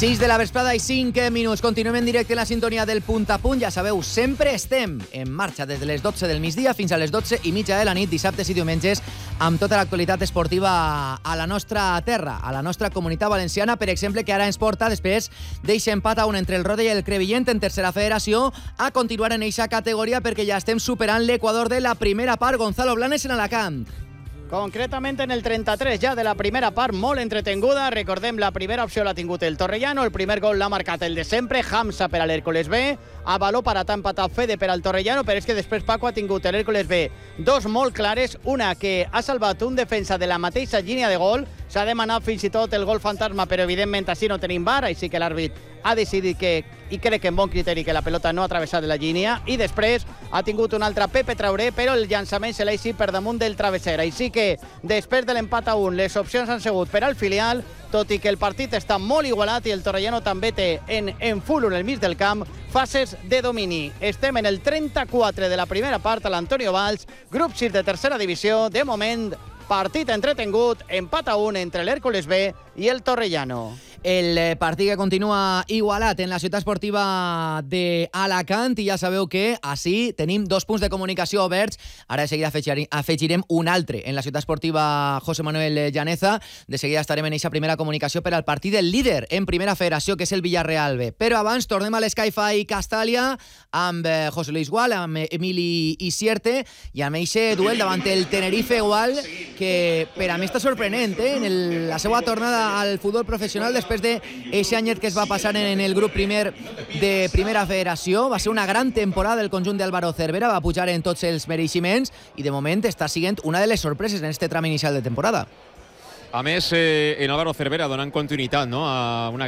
6 de la vesprada i 5 minuts. Continuem en directe en la sintonia del Punt a Punt. Ja sabeu, sempre estem en marxa des de les 12 del migdia fins a les 12:30 de la nit, dissabtes i diumenges, amb tota l'actualitat esportiva a la nostra terra, a la nostra comunitat valenciana. Per exemple, que ara ens porta, després d'eixe empat a un entre el Roda i el Crevillent en tercera federació, a continuar en eixa categoria perquè ja estem superant l'equador de la primera part. Gonzalo Blanes en Alacant. Concretament en el 33 ja de la primera part, molt entretenguda. Recordem, la primera opció l'ha tingut el Torrellano, el primer gol l'ha marcat el de sempre, Hamza per a l'Hèrcules B, Avaló per a empatat Fede per al Torrellano, però és que després Paco ha tingut l'Hèrcules B dos molt clares, una que ha salvat un defensa de la mateixa línia de gol, s'ha demanat fins i tot el gol fantasma, però evidentment així no tenim VAR, així que l'àrbit ha decidit que, i crec que en bon criteri, que la pelota no ha travessat la línia, i després ha tingut un altre Pepe Traoré, però el llançament se l'ha eixit per damunt del travesser. Així que després de l'empat a 1, les opcions han sigut per al filial, tot i que el partit està molt igualat i el Torrellano també té en full en el mig del camp fases de domini. Estem en el 34 de la primera part a l'Antonio Valls, grup 6 de tercera divisió. De moment, partit entretengut, empat a 1 entre l'Hèrcules B i el Torrellano. El partit que continua igualat en la ciutat esportiva d'Alacant, i ja sabeu que així tenim 2 punts de comunicació oberts. Ara de seguida afegirem un altre en la ciutat esportiva José Manuel Llaneza. De seguida estarem en aquesta primera comunicació per al partit del líder en primera federació, que és el Villarreal B. Però abans tornem a l'Sky-Fi Castàlia amb José Luis Gual, amb Emili Isierte, i amb aquest duel davant el Tenerife Gual, que per a mi està sorprenent, en la seva tornada al futbol professional després d'aquest anyet que es va passar en el grup primer de primera federació. Va ser una gran temporada del conjunt d'Álvaro Cervera, va pujar en tots els mereixements i de moment està sent una de les sorpreses en este tram inicial de temporada. A més, en Álvaro Cervera donant continuïtat, no?, a una